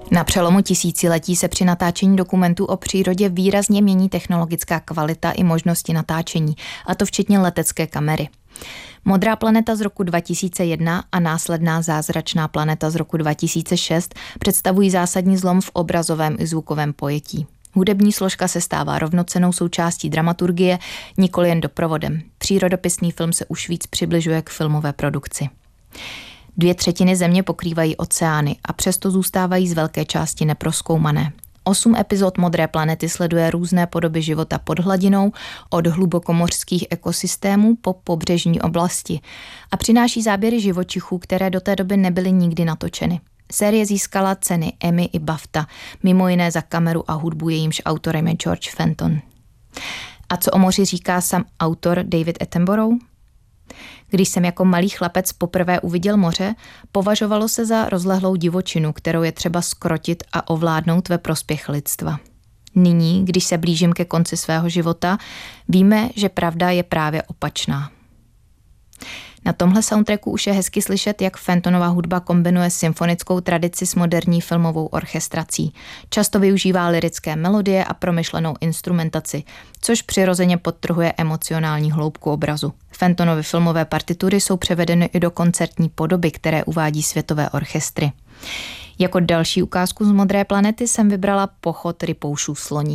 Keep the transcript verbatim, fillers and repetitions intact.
Na přelomu tisíciletí se při natáčení dokumentů o přírodě výrazně mění technologická kvalita i možnosti natáčení, a to včetně letecké kamery. Modrá planeta z roku dva tisíce jedna a následná Zázračná planeta z roku dva tisíce šest představují zásadní zlom v obrazovém i zvukovém pojetí. Hudební složka se stává rovnocennou součástí dramaturgie, nikoli jen doprovodem. Přírodopisný film se už víc přibližuje k filmové produkci. Dvě třetiny země pokrývají oceány a přesto zůstávají z velké části neprozkoumané. Osm epizod Modré planety sleduje různé podoby života pod hladinou, od hlubokomořských ekosystémů po pobřežní oblasti a přináší záběry živočichů, které do té doby nebyly nikdy natočeny. Série získala ceny Emmy i BAFTA, mimo jiné za kameru a hudbu, jejímž autorem je George Fenton. A co o moři říká sám autor David Attenborough? Když jsem jako malý chlapec poprvé uviděl moře, považovalo se za rozlehlou divočinu, kterou je třeba skrotit a ovládnout ve prospěch lidstva. Nyní, když se blížím ke konci svého života, víme, že pravda je právě opačná. Na tomhle soundtracku už je hezky slyšet, jak Fentonova hudba kombinuje symfonickou tradici s moderní filmovou orchestrací. Často využívá lyrické melodie a promyšlenou instrumentaci, což přirozeně podtrhuje emocionální hloubku obrazu. Fentonovy filmové partitury jsou převedeny i do koncertní podoby, které uvádí světové orchestry. Jako další ukázku z Modré planety jsem vybrala Pochod rypoušů sloní.